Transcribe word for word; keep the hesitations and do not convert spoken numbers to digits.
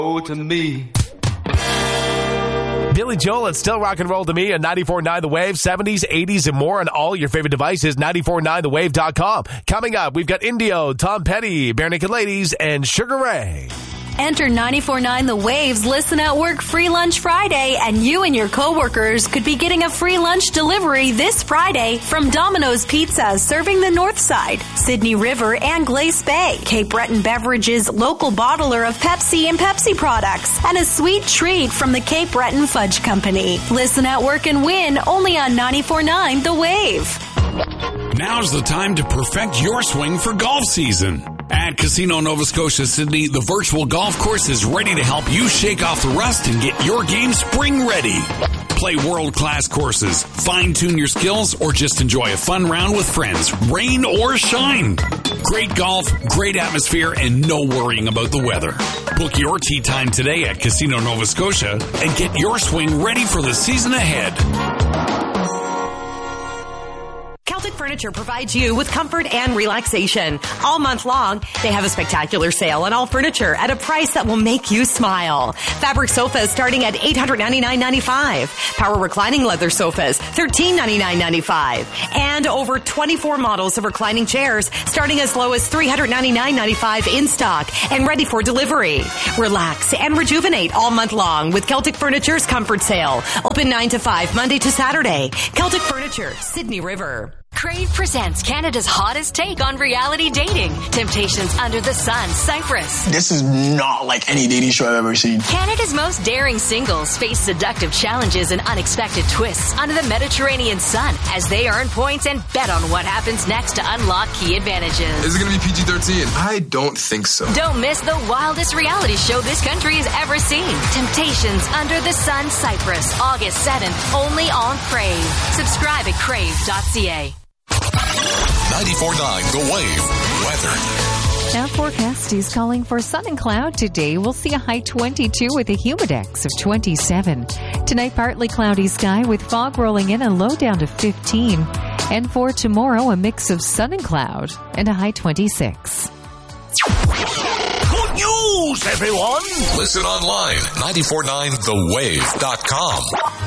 to me. Billy Joel and Still Rock and Roll to Me on ninety-four point nine The Wave, seventies, eighties, and more on all your favorite devices, ninety-four point nine the wave dot com. Coming up, we've got Indio, Tom Petty, Bare Naked Ladies, and Sugar Ray. Enter ninety-four point nine The Wave's Listen at Work Free Lunch Friday, and you and your coworkers could be getting a free lunch delivery this Friday from Domino's Pizza, serving the North Side, Sydney River, and Glace Bay. Cape Breton Beverages, local bottler of Pepsi and Pepsi products, and a sweet treat from the Cape Breton Fudge Company. Listen at Work and win only on ninety-four point nine The Wave. Now's the time to perfect your swing for golf season. At Casino Nova Scotia Sydney, the virtual golf course is ready to help you shake off the rust and get your game spring ready. Play world-class courses, fine-tune your skills, or just enjoy a fun round with friends, rain or shine. Great golf, great atmosphere, and no worrying about the weather. Book your tee time today at Casino Nova Scotia and get your swing ready for the season ahead. Celtic Furniture provides you with comfort and relaxation. All month long, they have a spectacular sale on all furniture at a price that will make you smile. Fabric sofas starting at eight hundred ninety-nine dollars and ninety-five cents. Power reclining leather sofas, thirteen ninety-nine ninety-five. And over twenty-four models of reclining chairs starting as low as three hundred ninety-nine ninety-five in stock and ready for delivery. Relax and rejuvenate all month long with Celtic Furniture's Comfort Sale. Open nine to five, Monday to Saturday. Celtic Furniture, Sydney River. Crave presents Canada's hottest take on reality dating. Temptations Under the Sun, Cyprus. This is not like any dating show I've ever seen. Canada's most daring singles face seductive challenges and unexpected twists under the Mediterranean sun as they earn points and bet on what happens next to unlock key advantages. Is it going to be P G thirteen? I don't think so. Don't miss the wildest reality show this country has ever seen. Temptations Under the Sun, Cyprus, August seventh, only on Crave. Subscribe at crave dot c a. ninety-four point nine The Wave. Weather. Now forecast is calling for sun and cloud today. We'll see a high twenty-two with a humidex of twenty-seven. Tonight, partly cloudy sky with fog rolling in, a low down to fifteen. And for tomorrow, a mix of sun and cloud and a high twenty-six. Good news, everyone! Listen online, ninety-four point nine the wave dot com.